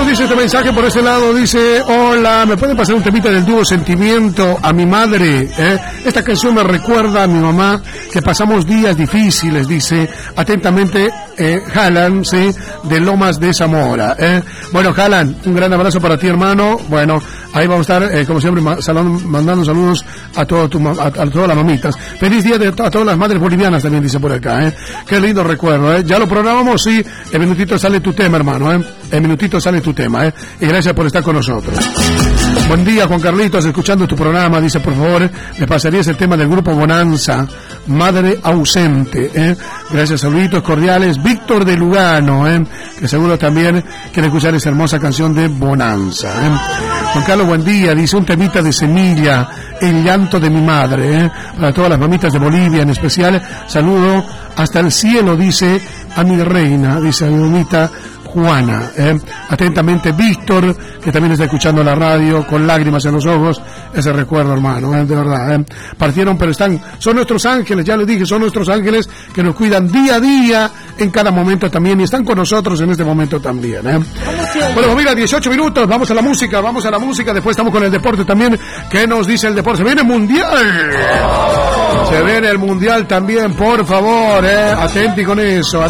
dice este mensaje por ese lado? Dice: hola, ¿me pueden pasar un temita del dúo Sentimiento a mi madre? Esta canción me recuerda a mi mamá, que pasamos días difíciles, dice. Atentamente, Jalan, ¿sí? De Lomas de Zamora. Bueno, Jalan, un gran abrazo para ti, hermano. Bueno, ahí vamos a estar, como siempre, mandando saludos a todas las mamitas. Feliz día a todas las madres bolivianas, también dice por acá. Qué lindo recuerdo. Ya lo programamos, sí. En minutito sale tu tema, hermano. En minutito sale tu tema. Y gracias por estar con nosotros. Buen día, Juan Carlitos, escuchando tu programa. Dice: por favor, me pasarías el tema del grupo Bonanza, Madre Ausente. Gracias, saluditos cordiales. Víctor de Lugano, que seguro también quiere escuchar esa hermosa canción de Bonanza. Juan Carlos, buen día. Dice: un temita de Semilla, El llanto de mi madre. Para todas las mamitas de Bolivia en especial. Saludo hasta el cielo, dice, a mi reina, dice a mi mamita Juana. Atentamente, Víctor, que también está escuchando la radio con lágrimas en los ojos. Ese recuerdo, hermano, de verdad. Partieron, pero son nuestros ángeles, ya les dije, son nuestros ángeles que nos cuidan día a día, en cada momento también, y están con nosotros en este momento también. Bueno, mira, 18 minutos, vamos a la música, después estamos con el deporte también. ¿Qué nos dice el deporte? Se viene el mundial. Se viene el mundial también, por favor, atenti con eso.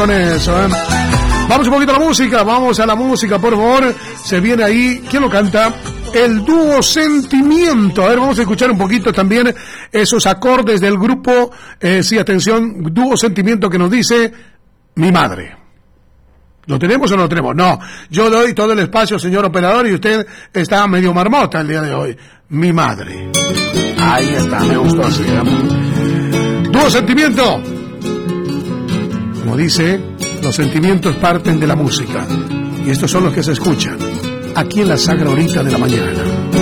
Vamos un poquito a la música, vamos a la música, por favor. Se viene ahí, ¿quién lo canta? El dúo Sentimiento. A ver, vamos a escuchar un poquito también esos acordes del grupo. Sí, atención, dúo Sentimiento, que nos dice Mi Madre. ¿Lo tenemos o no lo tenemos? No, yo doy todo el espacio, señor operador, y usted está medio marmota el día de hoy. Mi Madre. Ahí está, me gustó así. Dúo Sentimiento. Como dice, los sentimientos parten de la música, y estos son los que se escuchan aquí en la Sagra Horita de la Mañana.